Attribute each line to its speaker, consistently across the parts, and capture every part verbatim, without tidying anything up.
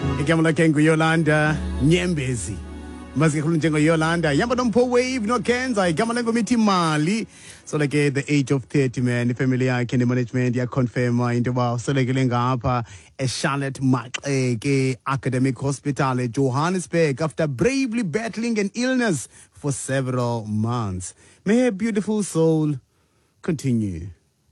Speaker 1: igama lakhe nguYolanda Nyembezi. Mazike khulu njengoYolanda yamba nompho wave noKenza igama lengomithi Mali. So like at the age of thirty man family yakhe ne management ya confirm into ba selekele ngapha e Charlotte Maxeke Academic Hospital e Johannesburg after bravely battling an illness for several months. May her beautiful soul continue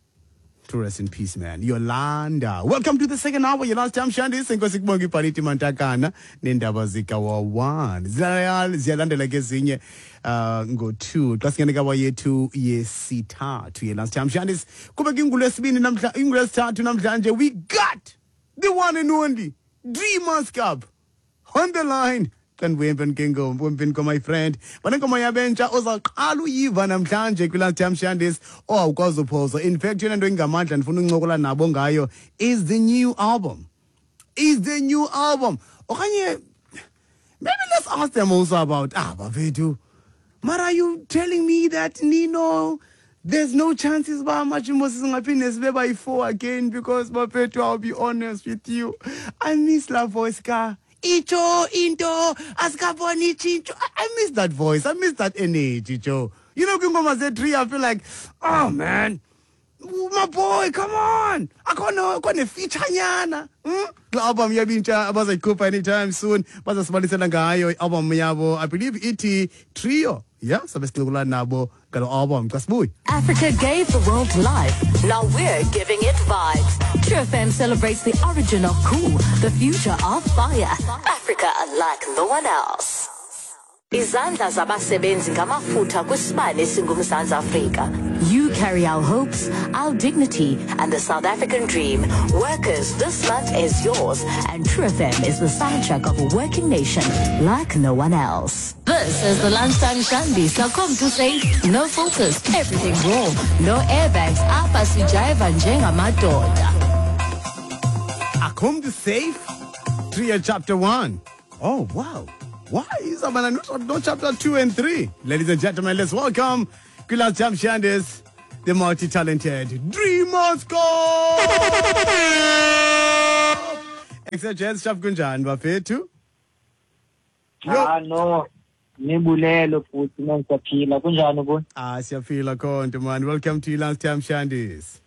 Speaker 1: to rest in peace, man. Yolanda, welcome to the second hour. Your last time, Shandy. Senko sikubonga ipaliti mantakana nendaba zikawa one. Ziyal ziyalandela kezinye uh ngo two. Klasingene kawa yethu yesithathu. Your last time, Shandy. Kuba kingulo esibini namhla ingulo esithathu namhlanje. We got the one and only Dreamers Cup on the line. Kan wempen kingo wempen ko my friend banenko mayabentsha ozaqala uyiva namhlanje kwi-last time Shandis oh ukwazi uphosa. In fact yona nto ingamandla ndifuna uncokola nabo ngayo is the new album is the new album okanye maybe let's ask them also about ah bafethu but are you telling me that Nino there's no chances ba machimbo singaphinde sibe bayi four again? Because bafethu, I'll be honest with you, I miss la voice ka Icho, into, askaponi chincho. I miss that voice. I miss that energy, Icho. You know, Kingoma said three, I feel like, oh man, my boy, come on. I can't can't feature nyana. Hmm? The album yabincha about a couple anytime soon. But the small little guy, album yabo, I believe it trio. Yeah, so let's look at nabo got an album. Kasboy.
Speaker 2: Africa gave the world life. Now we're giving it vibes. True F M celebrates the origin of cool, the future of fire. Africa unlike no one else. Izandla zabasebenzi ngamafutha kwisibane singumzantsi Afrika. You carry our hopes, our dignity, and the South African dream. Workers, this month is yours, and True F M is the soundtrack of a working nation like no one else. This is the Lunchtime Shandy. So come to say, no filters, everything raw, no airbags, apa sijaiva njengamadoda.
Speaker 1: I come to save three chapter one. Oh wow. Why is that man no chapter two and three? Ladies and gentlemen, let's welcome Kula Jam Shandis, the multi-talented Dreamers Cup. Except Jens Shafgunjan, Bafetu.
Speaker 3: Ah no, nibulelo futhi mangisaphila kunjani bo?
Speaker 1: Ah siyaphila konke man. Welcome to Last Time Shandis.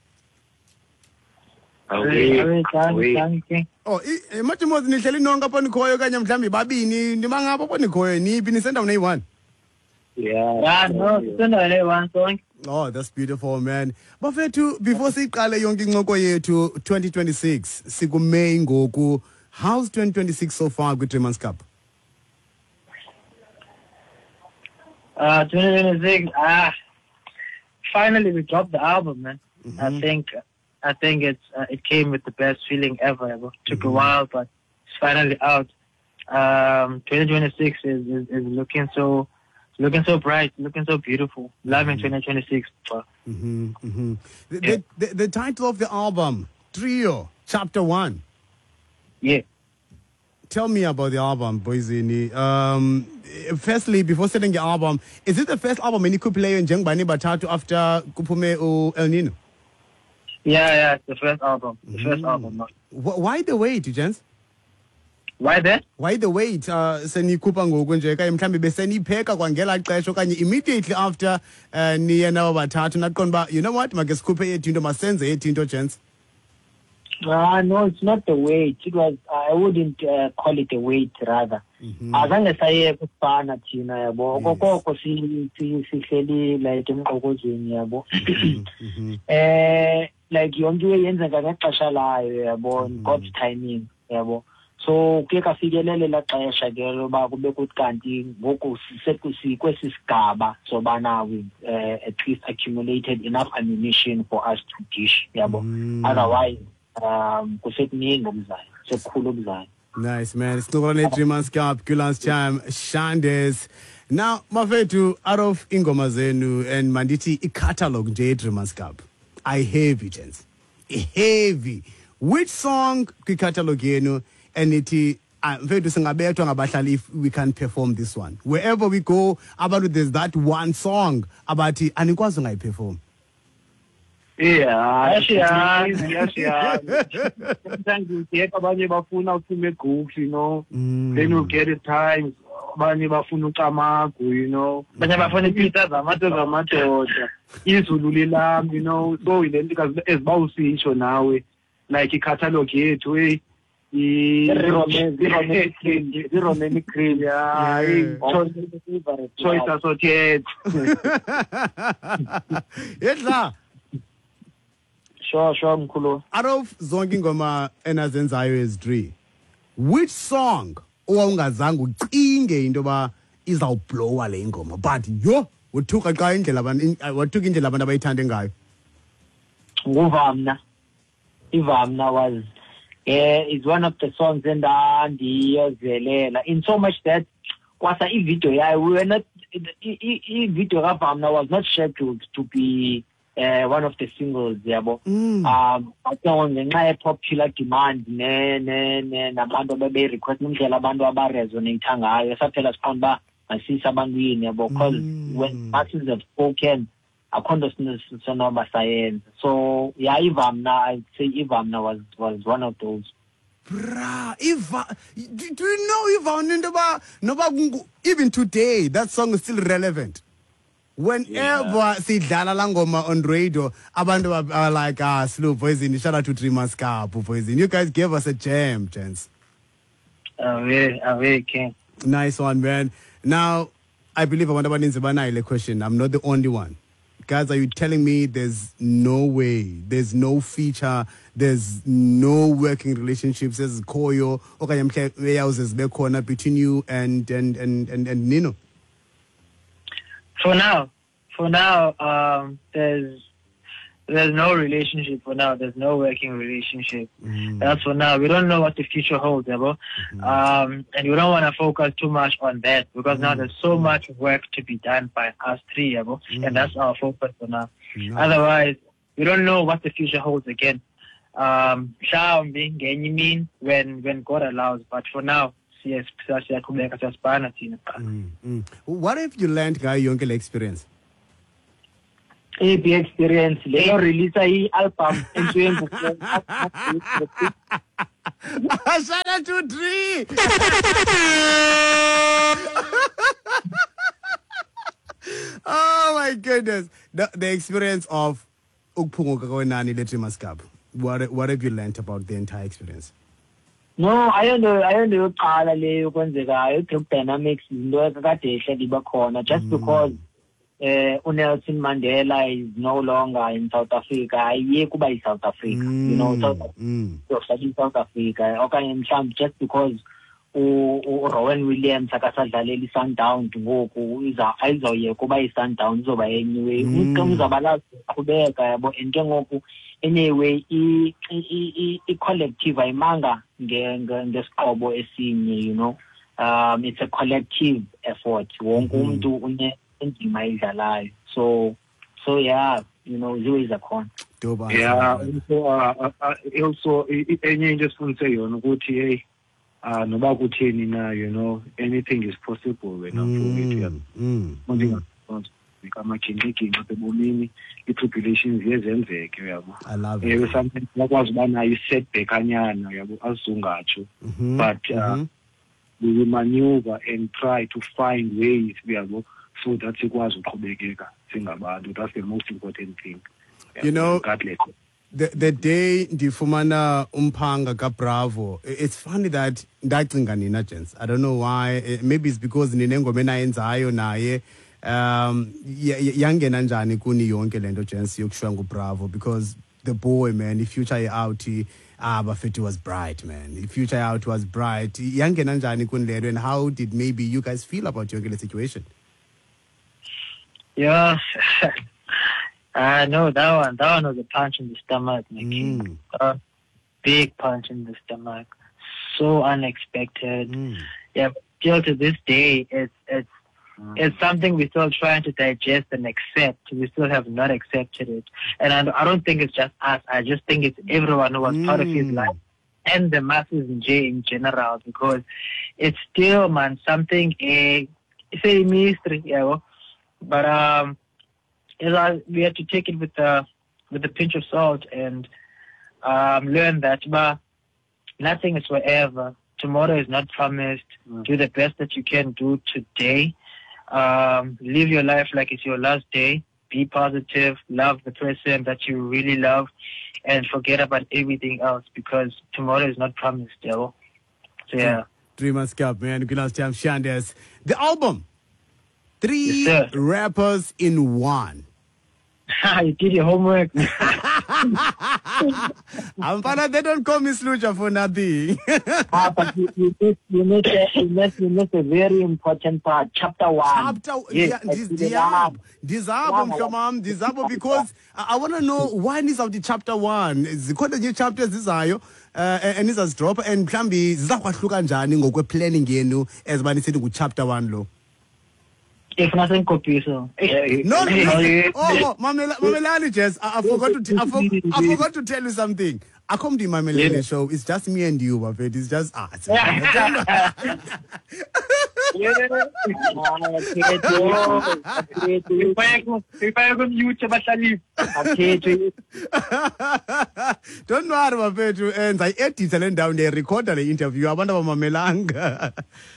Speaker 3: Okay.
Speaker 1: Oh, imathi mozi nihleli nonke apho nikhoyo kanye mhlambi babini nimangapho apho nikhoyo niphi nisenda una one?
Speaker 3: Yeah. Yeah, no, senda una one song.
Speaker 1: Oh, that's beautiful, man. Bafethu, before siqale yonke incoko yethu twenty twenty-six, sikuMay ngoku. How's twenty twenty-six so far with Dreamers Cup?
Speaker 3: Uh, twenty twenty-six, ah, finally we dropped the album, man. Mm-hmm. I think, I think it's uh, it came with the best feeling ever. ever. Took mm-hmm. a while, but it's finally out. Um, twenty twenty-six is, is is looking so looking so bright, looking so beautiful. Loving mm-hmm. twenty twenty-six.
Speaker 1: Mm-hmm. Mm-hmm. The, yeah. the, the the title of the album, Trio, Chapter One.
Speaker 3: Yeah.
Speaker 1: Tell me about the album, Boyzini. Um, firstly, before selling the album, is it the first album you could play in Jengbani Batatu after Kupume or El Nino?
Speaker 3: Yeah, yeah, it's the first album. The mm. first album.
Speaker 1: Why the wait, gents?
Speaker 3: Why that?
Speaker 1: Why the wait? Uh, seni kupa ngoku nje kaya mhlambi beseni pheka kwangela xesha okanye immediately after uh, niye nawo bathathu nakuqonda ba you know what make sikhuphe yethu into masenze yethu into gents.
Speaker 3: Uh, no, it's not the wait. It was, I wouldn't uh, call it a wait, rather. Azange saye kusifana thina yabo. Okokoko sihleli like emqokozweni yabo. Eh like yonke yenzeka ngexesha layo yabo, God's timing yabo. So kuye kafikelele la xesha ke loba kube kuthi kanti ngoku kwesi sigaba sobana we at least accumulated enough ammunition for us to dish yabo. Otherwise um kusekuningi okuzayo sekukhulu okuzayo.
Speaker 1: Nice, man. It's not only Dreamers Cup, Kulans Cham, Shandes. Now, Mafetu, out of Ingoma Zenu and Manditi, a catalog J Dreamers Cup. I heavy, gents. Heavy. Which song ki catalog yenu and it I'm very to sing about if we can perform this one. Wherever we go, about there's that one song about it and it wasn't I perform.
Speaker 3: Yeah,
Speaker 4: Yashiyazi, yashiyazi. Sometimes you get abanye bafuna ucime gooks, you know.
Speaker 1: Mm.
Speaker 4: Then you get it times abanye bafuna ucamagu, you know. Abanye bafuna ipita zamato zamadoda. Izulu lilam, you know. So ilento ezibawusisho nawe like i-catalog yethu hey
Speaker 3: i-Romanic cream,
Speaker 4: i-Romanic cream, yeah, choice assorted.
Speaker 1: Yedla.
Speaker 3: Sure, sure, mkhulu.
Speaker 1: Out of zonke ingoma enazenzayo ezithree, which song owawungazange ucinge into ba izawublowa le ingoma but yo wethuka xa indlela abantu wathuka indlela abantu abayithande ngayo?
Speaker 3: Nguvamna. Ivamna was uh, is one of the songs and andiyozelela in so much that kwasa i-video yayo we were not i-video kaVamna was not scheduled to be uh, one of the singles yabo.
Speaker 1: Mm.
Speaker 3: Um ngenxa ye-popular demand ne ne ne nabantu bebe-request indlela abantu abaresonate ngayo saphela siqonda uba masise abantwini yabo because
Speaker 1: Mm.
Speaker 3: when masses have spoken akho nto sinoba sayenza. So yeah, ivamna, I'd say ivamna was was one of those.
Speaker 1: Bra, Iva, do, do you know Ivan into ba noba kungu- even today that song is still relevant. Whenever sidlala la ngoma on radio, abantu are, are like, ah, Slow Poison, shout out to Trimas Kapu Poison. You guys gave us a jam, gents.
Speaker 3: Away, away, King.
Speaker 1: Nice one, man. Now, I believe I want to answer a question. I'm not the only one. Guys, are you telling me there's no way, there's no feature, there's no working relationships as Koyo, okay, between you and and and and, and Nino?
Speaker 4: For now, for now, um, there's there's no relationship for now. There's no working relationship.
Speaker 1: Mm.
Speaker 4: That's for now. We don't know what the future holds, Ebo.
Speaker 1: Mm-hmm.
Speaker 4: Um, and we don't want to focus too much on that because now there's so much work to be done by us three, Ebo.
Speaker 1: Mm.
Speaker 4: And that's our focus for now.
Speaker 1: Nice.
Speaker 4: Otherwise, we don't know what the future holds again. Um, when when God allows. But for now, yes,
Speaker 1: Mm, mm. What if you learned guy Yonkele experience?
Speaker 3: A B experience, leyo release i-album entweni.
Speaker 1: Shout out to three. Oh my goodness. The, the experience of ukuphunguka kwenani leTrimas Cup. What what have you learned about the entire experience?
Speaker 3: No, ayonto ayonto yoqala leyo kwenzekayo. I-group dynamics into ekade ihleli iba khona just because uh, uNelson Mandela is no longer in South Africa. Ayiyeki kuba yi-South Africa, you know, South
Speaker 1: Mm.
Speaker 3: Africa, South Africa. Okanye mhlawumbe just because uRowan Williams akasadlalela i-Sundowns ngoku ayizawuyeka kuba i-Sundowns izoba anyway. Umzabalazo uqhubeka yabo and ke ngoku anyway i-collective ayimanga ngesiqobo esinye, you know. Um, it's a collective effort. Wonke umuntu une indima ayidlalayo. So so yeah, you know, ziwe zakhona.
Speaker 1: Dope answer,
Speaker 4: Yeah,
Speaker 1: man.
Speaker 4: also, uh, uh, also enye into esifundise yona ukuthi hey uh noba kutheni na, you know, anything is possible wena mfowethu.
Speaker 1: Mm.
Speaker 4: Umuntu amaginqiginqi ebomini i-tribulations ziyenzeke uyabo.
Speaker 1: I love
Speaker 4: Ewe
Speaker 1: it.
Speaker 4: something bakwazi uba nayo i-setback anyana uyabo azizongatsho.
Speaker 1: Mhm,
Speaker 4: But uh,
Speaker 1: mhm.
Speaker 4: we will maneuver and try to find ways uyabo so that sikwazi uqhubekeka singabantu. That's the most important thing.
Speaker 1: You know,
Speaker 4: regardless.
Speaker 1: The the day ndifumana umpanga ka Bravo, it's funny that ndacinga nina gents. I don't know why. Eh, Maybe it's because ninengoma enayenzayo naye um ya- ya- yangena njani kuni yonke lento gents yokushwa nguBravo because the boy man, the future out ah bafethi was bright man. The future out was bright. Yangena njani kuni lento and how did maybe you guys feel about yonke le situation?
Speaker 4: Yeah. I know that one. That one was a punch in the stomach, my king.
Speaker 1: Mm.
Speaker 4: A big punch in the stomach. So unexpected.
Speaker 1: Mm.
Speaker 4: Yeah, but still to this day, it's it's it's something we're still trying to digest and accept. We still have not accepted it, and I, I don't think it's just us. I just think it's everyone who was part of his
Speaker 1: Mm.
Speaker 4: life and the masses in J in general, because it's still, man, something a it's a mystery, yeah. But um. Is I, we have to take it with a
Speaker 3: with a pinch of salt and um, learn that but nothing is forever. Tomorrow is not promised. Mm. Do the best that you can do today. Um, live your life like it's your last day. Be positive. Love the person that you really love, and forget about everything else because tomorrow is not promised, yo. So yeah.
Speaker 1: Dreamers Cup, man. Good last time, Shandes. The album, three
Speaker 3: yes,
Speaker 1: rappers in one.
Speaker 3: You did your homework.
Speaker 1: I'm fine. They don't call me Slucha for nothing.
Speaker 3: ah, but you, you, missed, you, missed a, you, missed, you missed a very important part. Chapter one.
Speaker 1: Chapter
Speaker 3: yes,
Speaker 1: yeah, this the album. This album, Shamam, this album, because I, I want to know why is of the chapter one. The quite a new chapters this are you. Uh, and this has drop and mhlambi zizakwahluka njani ngokwe planning yenu as bani sithi ku chapter one lo.
Speaker 3: If nothing copies, so.
Speaker 1: No, no. Oh, Mamela, Mamelani, Jess, I, I forgot to, t- I, for, I forgot to tell you something. I come to my Mamelani yeah. show. It's just me and you, my friend. It's just us. Don't worry, my friend. And I edit and down there, record the interview. I wonder about Mamelanga.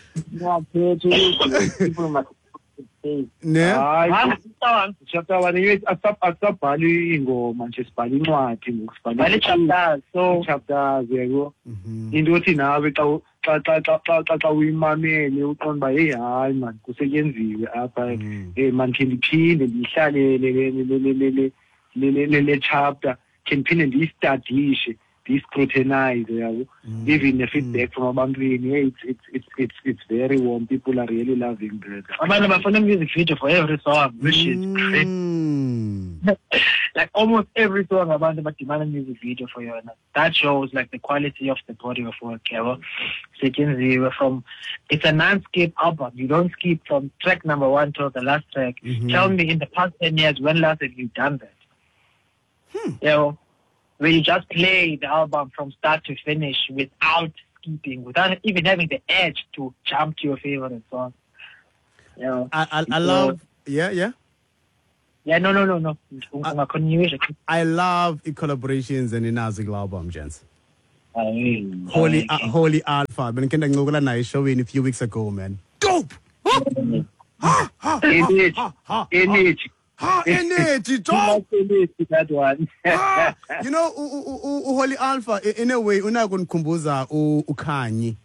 Speaker 4: Ne hayi chapter one yethu asabhali ingoma nje sibhali incwadi ngokusibhali
Speaker 3: chapters so
Speaker 4: chapters yebo into othi nawe xa xa xa xa xa uyimamele uqonda hey hayi man kusetyenziwe apha eh man khe ndiphinde ndihlale le le le le chapter khe ndiphinde ndiyistadishe scrutinize yabo even the feedback from abantwini hey it's it's it's it's it's very warm. People are really loving that.
Speaker 3: Abantu bafuna music video for every song, which is great. Like almost every song abantu bademand a music video for you. That shows like the quality of the body of work. Yabo sekenziwe from it's a non-skip album. You don't skip from track number one to the last track. Mm-hmm. Tell me in the past ten years when last have you done that? Hmm. Yabo where you just play the album from start to finish without skipping, without even having the edge to jump to your favorite song. You know,
Speaker 1: I, I, I love, yeah, yeah.
Speaker 3: Yeah, no, no, no, no.
Speaker 1: I, I love the collaborations and the Nazi album, gents.
Speaker 3: Um,
Speaker 1: Holy, uh, Holy Alpha. But I can nice show in a few weeks ago, man. Dope! Ha! Ha!
Speaker 4: Energy. Energy.
Speaker 1: Ha, energy, Tom.
Speaker 4: That one.
Speaker 1: Ha, you know, Holy Alpha, in a way, una kunkumbuza uKhanyi.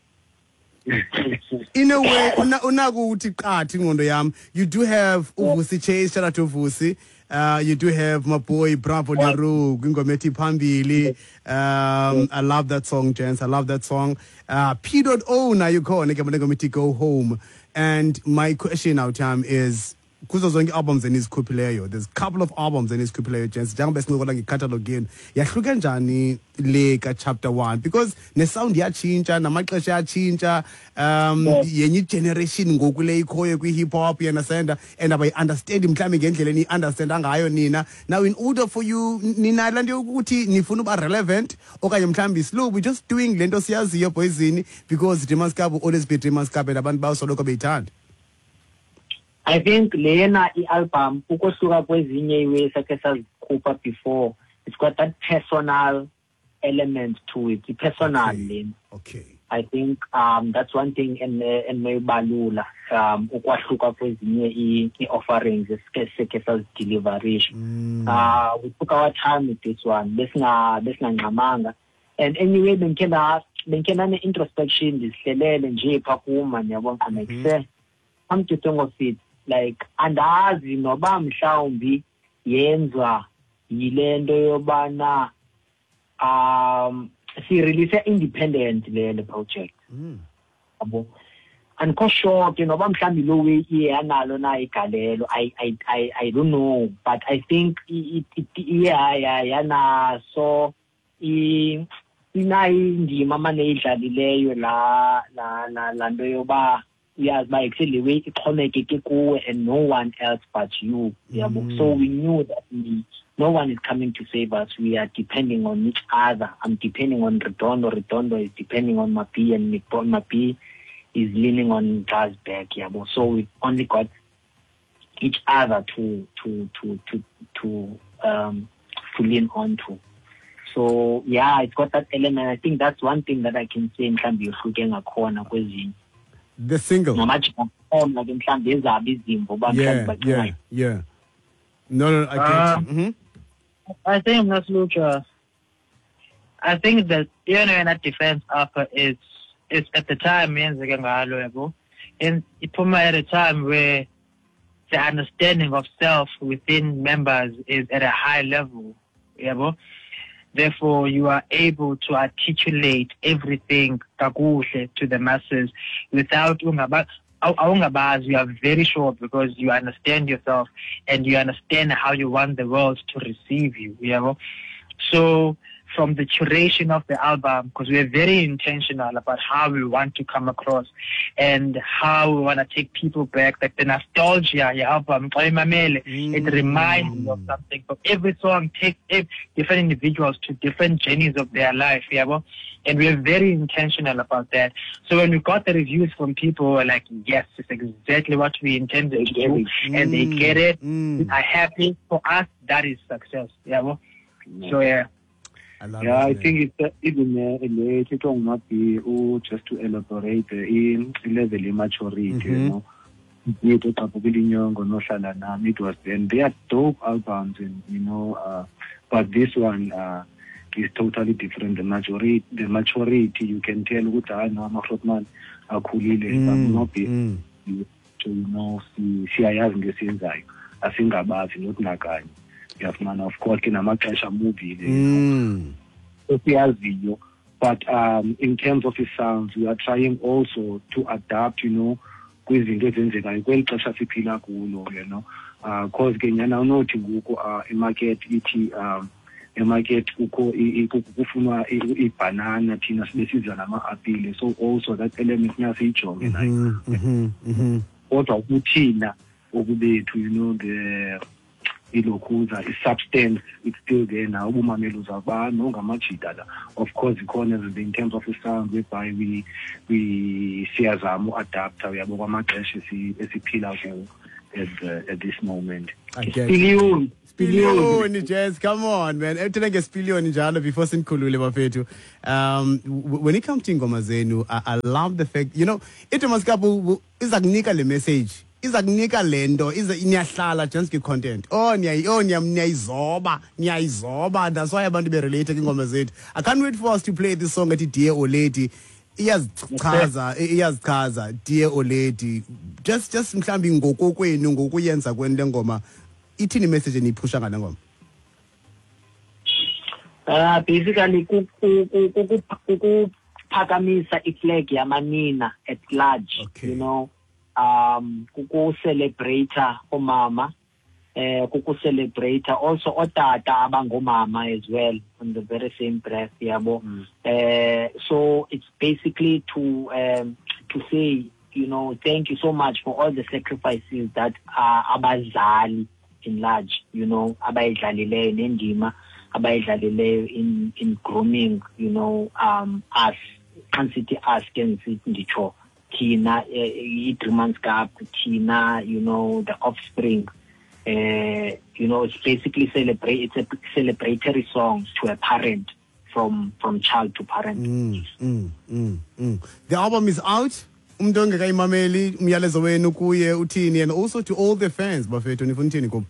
Speaker 1: In a way, unago utikati ngondo yam. You do have Uvusi Chase, shout out to Uvusi. Uh, you do have my boy Bravo Leroux, Gingometi Pambili. Um, I love that song, gents. I love that song. Uh, P O now you call, Gingometi Go Home. And my question now, Tam, is kuzo zonke albums enizikhupileyo, there's a couple of albums enizikhupileyo, gents, njengoba sincokola nge-catalog yenu, yahluke njani le ka-chapter one? Because ne-sound yatshintsha, namaxesha yatshintsha, um yenye i-generation ngoku le ikhoyo kwi-hip hop, you understand, and abayi-understandi mhlawumbi ngendlela eni-understanda ngayo nina. Now in order for you, nina la nto yokuthi nifuna uba relevant okanye mhlawumbi slow, we're just doing le nto siyaziyo boyzini because Dreamers Cup will always be Dreamers Cup and abantu basoloko beyithanda.
Speaker 3: I think lena i-album ukohluka kwezinye iways akhe sazikhupha before, it's got that personal element to it, the personal
Speaker 1: okay.
Speaker 3: lane.
Speaker 1: Okay.
Speaker 3: I think um that's one thing and and mebalula um ukwahluka kwezinye i-offerings esike sazi-deliverish.
Speaker 1: Mm.
Speaker 3: Uh we took our time with this one. Besinga besinganqamanga. And anyway benkena benkena ne-introspection ndisihlelele nje pha kuma ndiyabona like say come to think of it, like andazi noba mhlawumbi yenziwa yilento yobana um si release independent le project.
Speaker 1: Mm.
Speaker 3: Abo andikho sure ke noba mhlawumbi lo way iyanalo na igalelo, I I I I don't know, but I think it yeah yeah yana so i inayindima manje idlalileyo la la la la nto yoba yes, by actually way ixhomekeke kuwe and no one else but you. Mm. So we knew that we, no one is coming to save us. We are depending on each other. I'm depending on Redondo. Redondo is depending on Mapi, and Mapi is leaning on Glasback. So we only got each other to to to to to um to lean onto. So yeah, it's got that element. I think that's one thing that I can say in mhlambi yohluke ngakhona kwezinye.
Speaker 1: The single.
Speaker 3: No much on like mhlambi ezabi izimvo ba
Speaker 1: Yeah,
Speaker 3: mhlambi
Speaker 1: yeah,
Speaker 3: bacinga.
Speaker 1: yeah. No, no, I get
Speaker 4: Uh,
Speaker 1: you. Mhm.
Speaker 4: I think that's Lucha. I think that you know in that defense upper is it's at the time and it put me at a time where the understanding of self within members is at a high level. Yeah, therefore, you are able to articulate everything kakuhle to the masses without ungaba. Aungabaz, you are very short because you understand yourself and you understand how you want the world to receive you. Yeah? So from the curation of the album, because we're very intentional about how we want to come across and how we want to take people back, like the nostalgia, your album,
Speaker 1: Mm.
Speaker 4: it reminds you of something. So every song takes different individuals to different journeys of their life, yeah, and we're very intentional about that. So when we got the reviews from people who were like, yes, it's exactly what we intended to do, and they get it,
Speaker 1: Mm.
Speaker 4: are happy, for us, that is success, yeah. So yeah.
Speaker 1: I love
Speaker 4: Yeah,
Speaker 1: it,
Speaker 4: I
Speaker 1: man.
Speaker 4: think it's uh, even uh, late. It will not be oh, just to elaborate uh, in level of maturity.
Speaker 1: Mhm.
Speaker 4: You know, it was probably young or no shalana. It was then they are dope albums, and you know, uh, but this one uh, is totally different. The maturity, the maturity, you can tell what I know. I'm a man. Akhulile, but not be
Speaker 1: Mm.
Speaker 4: to you know see see ayazi ngesenzayo asingabazi nokunakanye. Yes, man, of course, in a Makasha movie,
Speaker 1: Mm.
Speaker 4: video. But um, in terms of his sounds, we are trying also to adapt, you know, kwizinto ezenzekayo kweli xesha siphila kulo, you know, because ke nyana unothi ngoku emarket ithi um emarket kukho kufunwa ibanana thina sibe siza nama-apile, so also that element nasiyijonge nayo.
Speaker 1: Mhm, mhm.
Speaker 4: Kodwa ukuthina okubethu, you know, the ilokhuza i-substance it's still there now. Ubumamela uzaba nongamajida la, of course ikhona in terms of the sound whereby we we siyazama uadapta uyabo kwamaxesha esiphila kuwo at uh, at this moment.
Speaker 1: I get it.
Speaker 4: Spillion
Speaker 1: Spillion, Jazz, come on, man. Everything like a spillion njalo before sinkhulule bafethu. Um, w- when it comes to ingoma zenu, I, I love the fact, you know, it must kabu izakunika le message. Izakunika lento, iza inyahlala just ke content. Oh, nyay, oh, nyam nyayizoba, nyayizoba. That's why abantu be related ingoma zethu. I can't wait for us to play this song at Dear Old Lady. Iyazichaza, iyazichaza, Dear Old Lady. Just just mhlambi ngokokwenu ngokuyenza kwenu le ngoma. Ithini message eniphusha ngale ngoma?
Speaker 3: Uh, basically, kuphakamisa iflag yamanina at large,
Speaker 1: Okay.
Speaker 3: you know, um, kuku celebrator omama, eh, kuku celebrator also otata abangomama as well on the very same breath, yabo.
Speaker 1: Mm.
Speaker 3: Uh, so it's basically to um, to say, you know, thank you so much for all the sacrifices that uh, abazali in large, you know, abayidlalileyo nendima abayidlalileyo in in grooming, you know, um us consider us can sit nditsho thina i-three months gap thina, you know, the offspring, uh, you know, it's basically celebrate it's a celebratory song to a parent, from from child to parent.
Speaker 1: Mm, mm, mm, mm. The album is out. Umuntu ongekayimameli umyalezo wenu kuye uthini, and also to all the fans bafethu nifuna uthini kubo?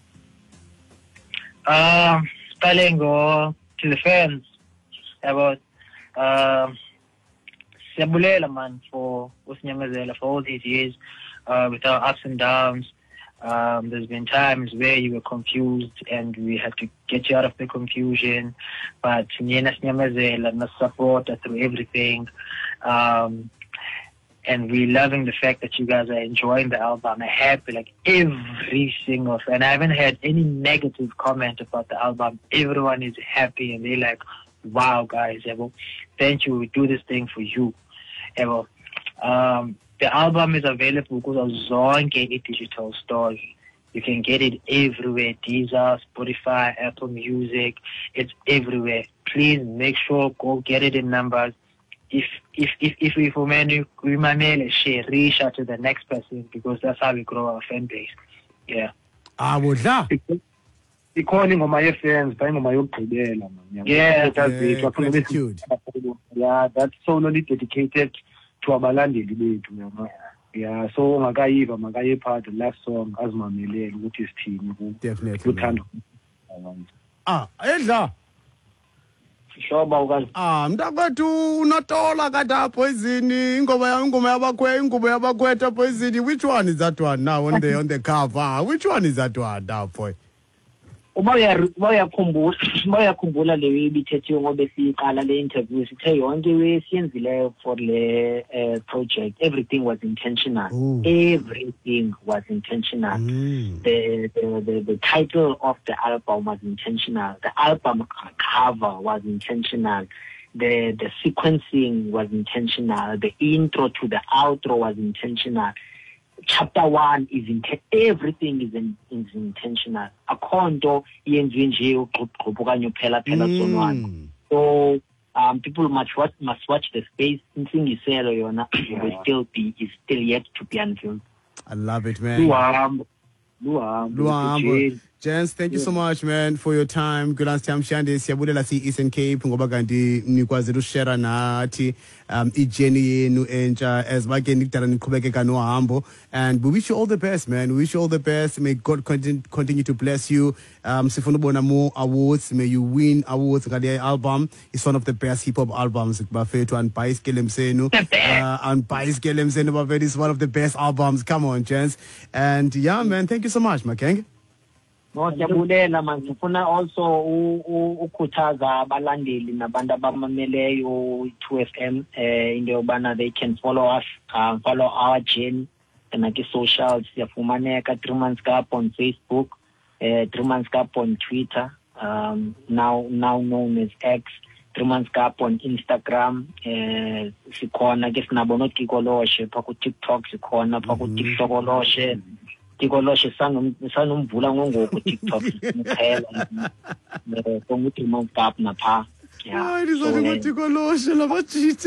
Speaker 4: Um, spelling or to the fans about um, Siyabulela man for usinyamezela for all these years, uh, with our ups and downs. Um, there's been times where you were confused and we had to get you out of the confusion, but niyena sinyamezela na support through everything. Um, and we're loving the fact that you guys are enjoying the album. I'm happy, like every single fan. I haven't had any negative comment about the album. Everyone is happy and they're like, wow, guys, Evo, thank you. We do this thing for you, Evo. Um, the album is available because of Zonke digital stores. You can get it everywhere. Deezer, Spotify, Apple Music. It's everywhere. Please make sure, go get it in numbers. If if if if we for many we manage share reach out to the next person, because that's how we grow our fan base. Yeah.
Speaker 1: Ah, bodla.
Speaker 4: ikhona ingoma ye-fans phaa ingoma yokugqibela man.
Speaker 3: Yeah.
Speaker 1: Yeah, gratitude.
Speaker 4: Yeah, that's solely dedicated to abalandeli bethu yona. Yeah, so ungakayiva makayiphathe last song azimamelele ukuthi sithini ku-
Speaker 1: Definitely,
Speaker 4: kuthando.
Speaker 1: Ah, edla.
Speaker 3: Shoba ukazi.
Speaker 1: Ah, mntakwethu unotola kade apho izini ingoma ya ingoma yabakwe ingoma yabakwethu apho izini. Which one is that one now on the on the cover? Which one is that one now boy?
Speaker 3: Uba uya- uba uyakhumbula uba uyakhumbula le way ibithethiwe ngoba siyiqala le interview sithe yonke way siyenzileyo for le eh, project, everything was intentional.
Speaker 1: Ooh.
Speaker 3: Everything was intentional.
Speaker 1: Mm.
Speaker 3: The, the the the title of the album was intentional. The album cover was intentional. The the sequencing was intentional. The intro to the outro was intentional. Chapter one is inte- everything is in, is intentional. Akhonto yenziwe nje uqhuqhuphu okanye uphela phela sonwana.
Speaker 1: Mm.
Speaker 3: So um people must watch must watch the space. Intsingiselo yona will still be is still yet to be unveiled.
Speaker 1: I love it, man.
Speaker 4: Luhambo. Luhambo.
Speaker 1: Luhambo. Gents, thank you so much, man, for your time. Good last time, Shande. Siyabulela si Eastern Cape. Ngoba kanti nikwazi ushare nathi um ijeni yenu entsha as bake nikudala niqhubekeka nohambo. And we wish you all the best, man. We wish you all the best. May God continue, continue to bless you. Um sifuna ubona more awards. May you win awards ngale album. It's one of the best hip hop albums bafethu and Bhayisikele Msenu. Uh and Bhayisikele Msenu bafethu is one of the best albums. Come on, gents. And yeah, man, thank you so much, Makeng.
Speaker 3: No, siyabulela man. Sifuna also u- u- ukhuthaza abalandeli nabantu abamameleyo two F M eh into yobana they can follow us, uh, follow our journey and like socials. Siyafumaneka three months cup on Facebook, uh, three months cup on Twitter, um now now known as X, three months cup on Instagram, eh sikhona ke sinabo no Tikoloshe pha ku TikTok, sikhona pha ku TikTokoloshe. Tikoloshe sanom sanomvula ngongoko TikTok ngiphela eh ngokuthi month up napha. Yeah.
Speaker 1: Hayi
Speaker 3: So,
Speaker 1: lizani
Speaker 3: eh,
Speaker 1: ngothi koloshe labajithe.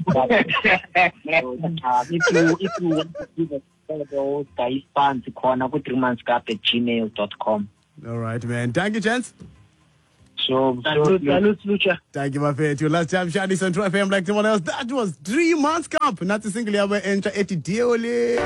Speaker 3: uh, if you if you want to give us those guys fans khona ku three months cup at gmail dot com.
Speaker 1: All right, man. Thank you, gents.
Speaker 3: So, so
Speaker 4: Salute, salute, Lucha.
Speaker 1: Thank you, my friend. Your last time, Shadi Central F M, like someone else. That was three months camp. Not a single ever enter at the